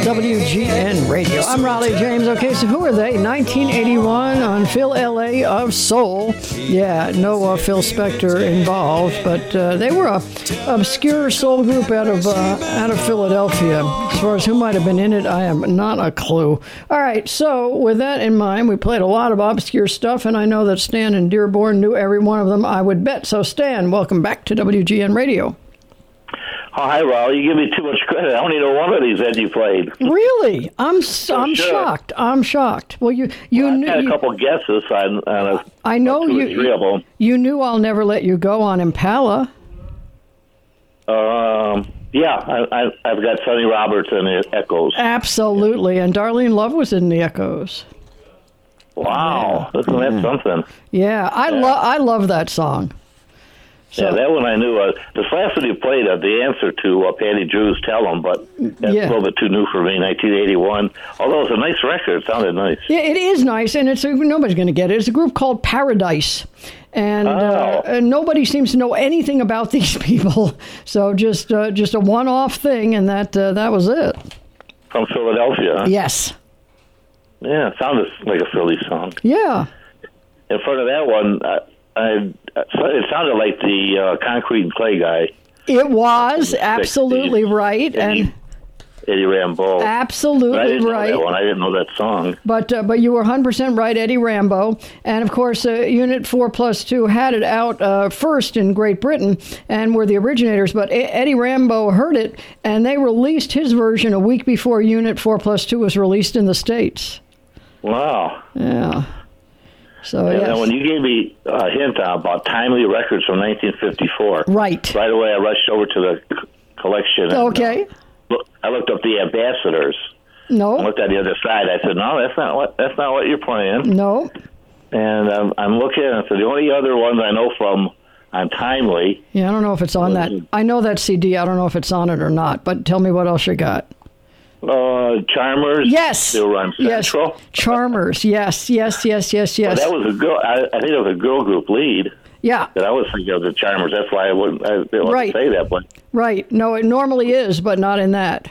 WGN Radio. I'm Raleigh James. Okay, so who are they? 1981 on Phil L.A. of Soul. Yeah, no Phil Spector involved, but they were a obscure soul group out of Philadelphia. As far as who might have been in it, I have not a clue. All right, so with that in mind, we played a lot of obscure stuff, and I know that Stan and Dearborn knew every one of them, I would bet. So Stan, welcome back to WGN Radio. Oh, hi, Raleigh. You give me too much credit. I only know one of these that you played. Really? I'm shocked. I'm shocked. Well, you knew. I had a couple guesses on I know two or three of them. You knew I'll Never Let You Go on Impala. Yeah, I've got Sonny Roberts and the Echoes. Absolutely, and Darlene Love was in the Echoes. Wow, isn't that something? Yeah, I love that song. So, yeah, that one I knew. This last one you played, the answer to Patty Drew's Tell 'Em, but that's a little bit too new for me, 1981. Although it's a nice record. It sounded nice. Yeah, it is nice, and nobody's going to get it. It's a group called Paradise, and nobody seems to know anything about these people. So just a one-off thing, and that was it. From Philadelphia, huh? Yes. Yeah, it sounded like a Philly song. Yeah. In front of that one, it sounded like the Concrete and Clay guy. It was absolutely right, and Eddie Rambo. Absolutely right. I didn't know that song. But you were 100% right, Eddie Rambo. And of course, Unit 4+2 had it out first in Great Britain and were the originators. But Eddie Rambo heard it, and they released his version a week before Unit 4+2 was released in the States. Wow. Yeah. So, yes. And when you gave me a hint about timely records from 1954, right away I rushed over to the collection. Okay. And, I looked up the Ambassadors. No. I looked at the other side. I said, "No, that's not what you're playing." No. And I'm looking, and I said, "The only other ones I know from on Timely." Yeah, I don't know if it's on that. I know that CD. I don't know if it's on it or not. But tell me what else you got. Charmers. Yes. They were on Central. Yes. Charmers. Yes. Well, that was a girl. I think it was a girl group lead. Yeah. That I was thinking of the Charmers. That's why I didn't want to say that. But right. No, it normally is, but not in that.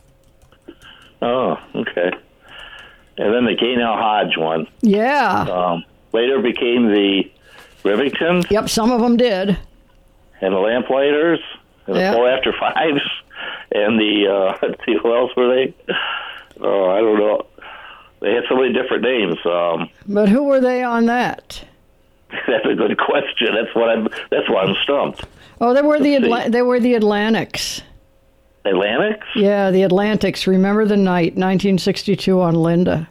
Oh, okay. And then the Gaynell Hodge one. Yeah. Later became the Rivingtons. Yep, some of them did. And the Lamplighters. And the 4 After 5s. And let's see, who else were they? Oh, I don't know. They had so many different names. But who were they on that? That's a good question. That's why I'm stumped. Oh, they were the Atlantics. Atlantics? Yeah, the Atlantics. Remember the Night, 1962 on Linda.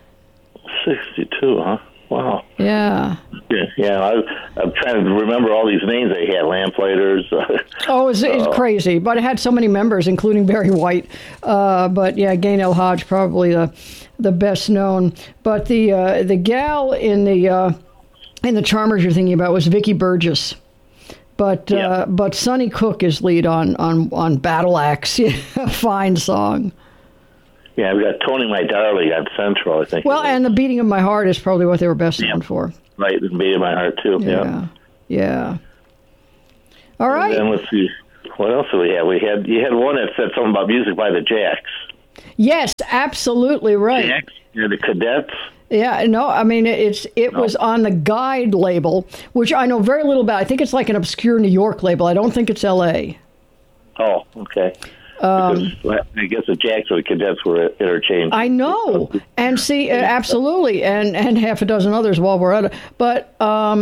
62, huh? Wow. Yeah. Yeah. I'm trying to remember all these names they had. Lamplighters. It's crazy, but it had so many members, including Barry White. But yeah, Gaynell Hodge probably the best known. But the gal in the Charmers you're thinking about was Vicki Burgess. But Sonny Cook is lead on Battle Axe. Fine song. Yeah, we got Tony My Darling on Central, I think. Well, and The Beating of My Heart is probably what they were best known for. Right, The Beating of My Heart, too. Yeah. All right. And then let's see, what else do we have? You had one that said something about music by the Jacks. Yes, absolutely right. Jacks, the Cadets. Yeah, no, I mean, it was on the Guide label, which I know very little about. I think it's like an obscure New York label. I don't think it's L.A. Oh, okay. I guess the Jacks or the Cadets were interchanged. I know, and see, absolutely, and half a dozen others while we're at it. But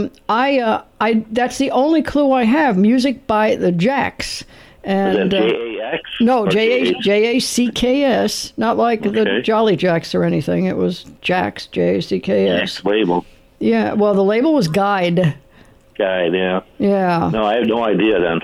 that's the only clue I have. Music by the Jacks. And is that J-A-X? No, J-A-C-K-S. Not like the Jolly Jacks or anything. It was Jacks, J-A-C-K-S. Jacks label. Yeah, well, the label was Guide. Guide, yeah. Yeah. No, I have no idea then.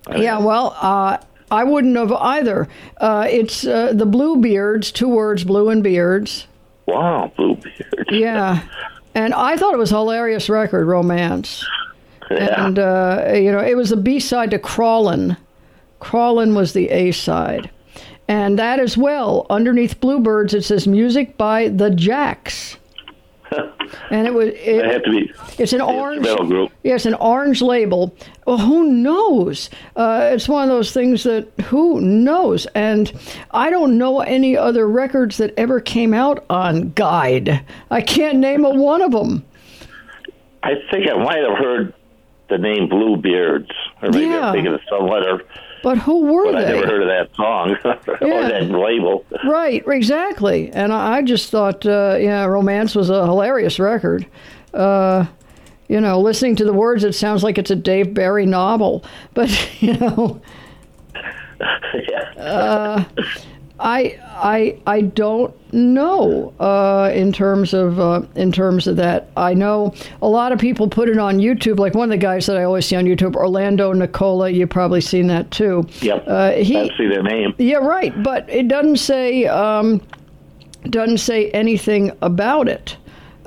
I wouldn't have either. It's the Bluebeards, 2 words, Blue and Beards. Wow, Bluebeards. Yeah. And I thought it was a hilarious record, Romance. Yeah. And, it was the B-side to Crawlin'. Crawlin' was the A-side. And that as well, underneath Bluebirds, it says music by the Jacks. And it had to be. It's an orange metal group. Yes, an orange label. Well, who knows? It's one of those things that who knows? And I don't know any other records that ever came out on Guide. I can't name a one of them. I think I might have heard the name Bluebeards, or maybe I'm thinking of some other. But who were they? I never heard of that song or that label. Right, exactly. And I just thought, Romance was a hilarious record. Listening to the words, it sounds like it's a Dave Barry novel. But, I don't know in terms of that. I know a lot of people put it on YouTube. Like one of the guys that I always see on YouTube, Orlando Nicola. You've probably seen that too. Yep. I see their name. Yeah, right. But it doesn't say anything about it.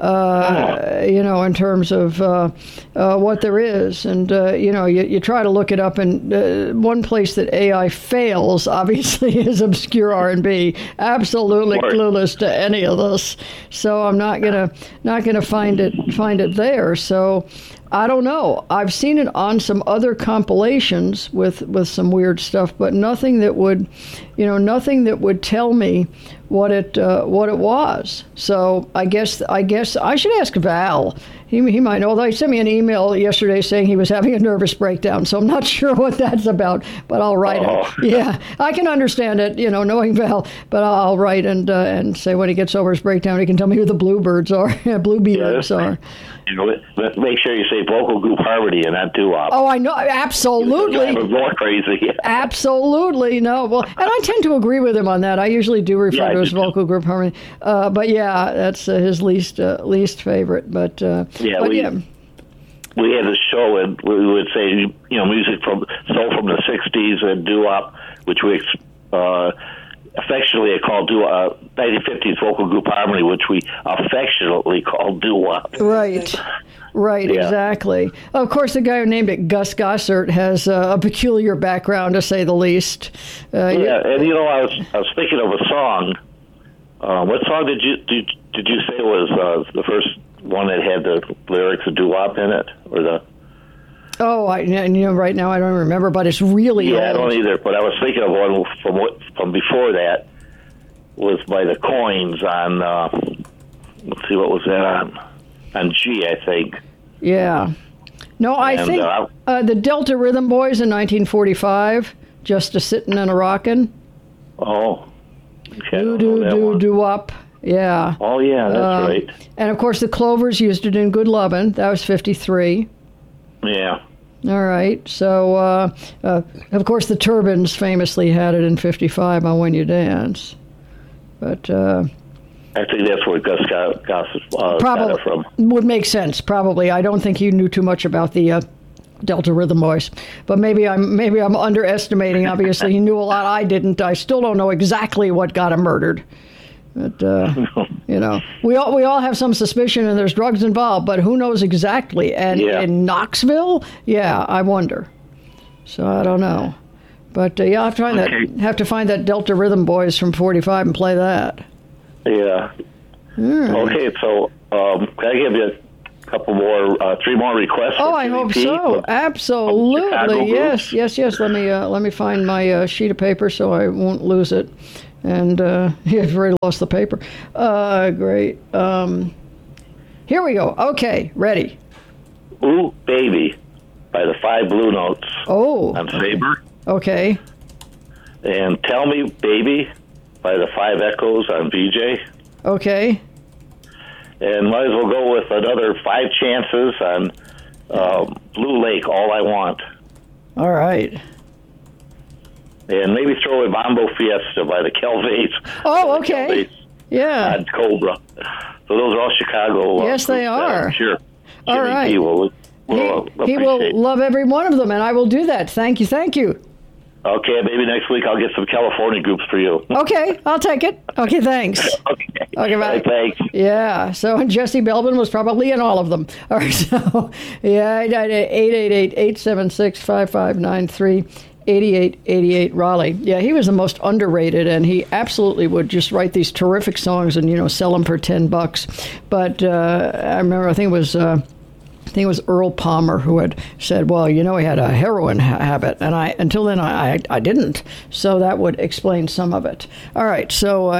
In terms of what there is. And, you try to look it up, and one place that AI fails, obviously, is obscure R&B. Absolutely clueless to any of this. So I'm not gonna find it there. So I don't know. I've seen it on some other compilations with some weird stuff, but nothing that would tell me what it was. So I guess I should ask Val. He might know. Although he sent me an email yesterday saying he was having a nervous breakdown, so I'm not sure what that's about. But I'll write him. Yeah, I can understand it, knowing Val. But I'll write and say when he gets over his breakdown, he can tell me who the Bluebeards are. Bluebeards are. Make sure you say vocal group harmony and not doo-wop. Oh, I know, absolutely. I'm more crazy. Absolutely, no. Well, and I tend to agree with him on that. I usually do refer to his vocal group harmony. But yeah, that's his least favorite. But we had a show and we would say music from the '60s and doo-wop, which we affectionately called 1950s vocal group harmony, which we affectionately called doo-wop. Right, yeah. Exactly. Of course, the guy who named it Gus Gossert has a peculiar background, to say the least. And I was thinking of a song. What song did you say was the first one that had the lyrics of doo-wop in it, or the? Oh, right now I don't remember, but it's really old. I don't either. But I was thinking of one from before that. Was by the Coins on. Let's see, what was that on? On G, I think. Yeah. No, I think the Delta Rhythm Boys in 1945, Just a Sittin' and a Rockin'. Oh. Okay, Doo-wop. Yeah. Oh, yeah, that's right. And of course, the Clovers used it in Good Lovin'. That was 1953. Yeah. All right. So, of course, the Turbans famously had it in 1955 on When You Dance. But I think that's where Gus got it from. Would make sense, probably. I don't think he knew too much about the Delta Rhythm Boys, but maybe I'm underestimating. Obviously, he knew a lot I didn't. I still don't know exactly what got him murdered. But we all have some suspicion, and there's drugs involved, but who knows exactly? And in Knoxville, I wonder. So I don't know. But I'll have to find that Delta Rhythm Boys from 1945 and play that. Yeah. Okay, so can I give you a couple more, 3 more requests? Oh, I hope so. Absolutely. Yes. Let me find my sheet of paper so I won't lose it. And you've already lost the paper. Great. Here we go. Okay, ready. Ooh, Baby by the 5 Blue Notes. Oh. On Sabre. Okay. And Tell Me Baby by the 5 Echoes on VJ. Okay. And might as well go with another 5 Chances on Blue Lake, All I Want. All right. And maybe throw in Mambo Fiesta by the Calvates. Oh, okay. Yeah. And Cobra. So those are all Chicago. Yes, they are. Sure. All right. He will love every one of them, and I will do that. Thank you. Okay, maybe next week I'll get some California groups for you. Okay, I'll take it. Okay, thanks. Okay, bye. Thanks. Yeah, so Jesse Belvin was probably in all of them. All right, so, 888-876-5593. 8888 Raleigh. Yeah, he was the most underrated, and he absolutely would just write these terrific songs and, sell them for $10. But I remember, I think it was Earl Palmer who had said, well, he had a heroin habit, and until then I didn't. So that would explain some of it. All right, so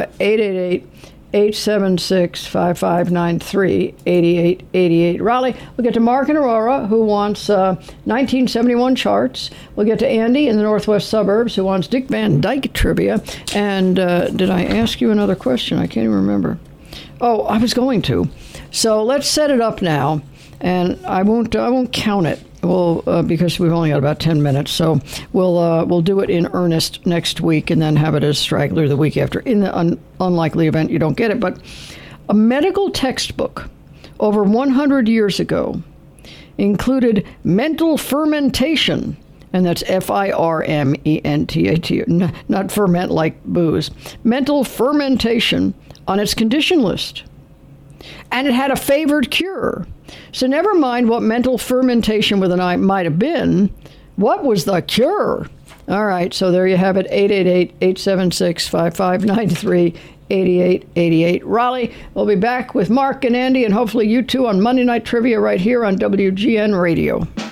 888-876-5593, 8888 Raleigh. We'll get to Mark in Aurora, who wants 1971 charts. We'll get to Andy in the northwest suburbs, who wants Dick Van Dyke trivia. And did I ask you another question? I can't even remember. Oh, I was going to. So let's set it up now. And I won't count it. Because we've only got about 10 minutes, so we'll do it in earnest next week, and then have it as straggler the week after. In the unlikely event you don't get it, but a medical textbook over 100 years ago included mental fermentation, and that's FIRMENTAT, not ferment like booze. Mental fermentation on its condition list, and it had a favored cure. So never mind what mental fermentation with an I might have been. What was the cure? All right, so there you have it, 888-876-5593, 8888 Raleigh. We'll be back with Mark and Andy, and hopefully you too, on Monday Night Trivia right here on WGN Radio.